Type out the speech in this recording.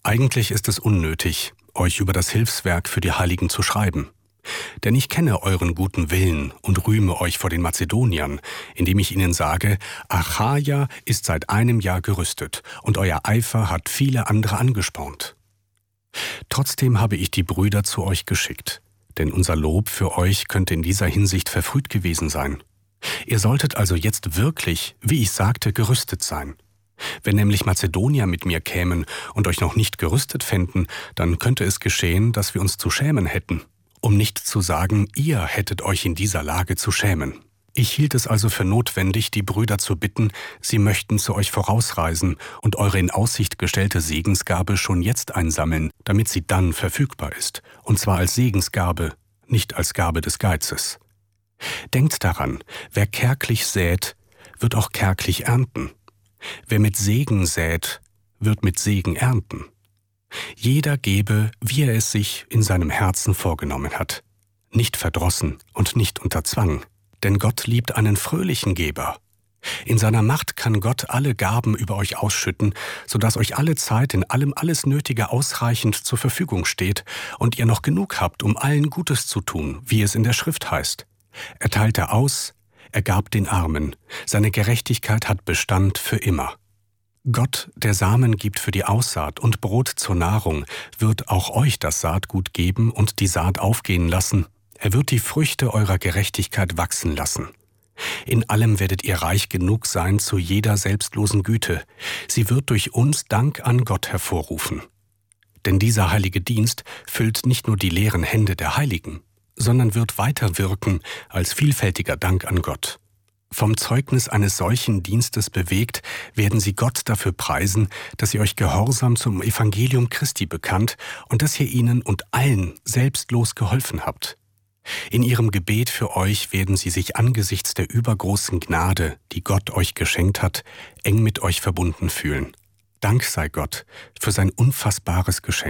Eigentlich ist es unnötig, euch über das Hilfswerk für die Heiligen zu schreiben. Denn ich kenne euren guten Willen und rühme euch vor den Mazedoniern, indem ich ihnen sage, Achaia ist seit einem Jahr gerüstet und euer Eifer hat viele andere angespornt. Trotzdem habe ich die Brüder zu euch geschickt, denn unser Lob für euch könnte in dieser Hinsicht verfrüht gewesen sein. Ihr solltet also jetzt wirklich, wie ich sagte, gerüstet sein. Wenn nämlich Mazedonier mit mir kämen und euch noch nicht gerüstet fänden, dann könnte es geschehen, dass wir uns zu schämen hätten. Um nicht zu sagen, ihr hättet euch in dieser Lage zu schämen. Ich hielt es also für notwendig, die Brüder zu bitten, sie möchten zu euch vorausreisen und eure in Aussicht gestellte Segensgabe schon jetzt einsammeln, damit sie dann verfügbar ist, und zwar als Segensgabe, nicht als Gabe des Geizes. Denkt daran, wer kärglich sät, wird auch kärglich ernten. Wer mit Segen sät, wird mit Segen ernten. Jeder gebe, wie er es sich in seinem Herzen vorgenommen hat, nicht verdrossen und nicht unter Zwang, denn Gott liebt einen fröhlichen Geber. In seiner Macht kann Gott alle Gaben über euch ausschütten, sodass euch alle Zeit in allem alles Nötige ausreichend zur Verfügung steht und ihr noch genug habt, um allen Gutes zu tun, wie es in der Schrift heißt. Er teilte aus, er gab den Armen, seine Gerechtigkeit hat Bestand für immer. Gott, der Samen gibt für die Aussaat und Brot zur Nahrung, wird auch euch das Saatgut geben und die Saat aufgehen lassen. Er wird die Früchte eurer Gerechtigkeit wachsen lassen. In allem werdet ihr reich genug sein zu jeder selbstlosen Güte. Sie wird durch uns Dank an Gott hervorrufen. Denn dieser heilige Dienst füllt nicht nur die leeren Hände der Heiligen, sondern wird weiter wirken als vielfältiger Dank an Gott. Vom Zeugnis eines solchen Dienstes bewegt, werden sie Gott dafür preisen, dass ihr euch gehorsam zum Evangelium Christi bekannt und dass ihr ihnen und allen selbstlos geholfen habt. In ihrem Gebet für euch werden sie sich angesichts der übergroßen Gnade, die Gott euch geschenkt hat, eng mit euch verbunden fühlen. Dank sei Gott für sein unfassbares Geschenk.